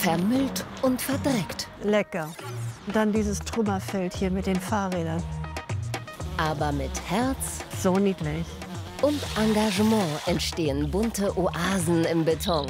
vermüllt und verdreckt. Lecker. Und dann dieses Trümmerfeld hier mit den Fahrrädern. Aber mit Herz So niedlich. und Engagement entstehen bunte Oasen im Beton.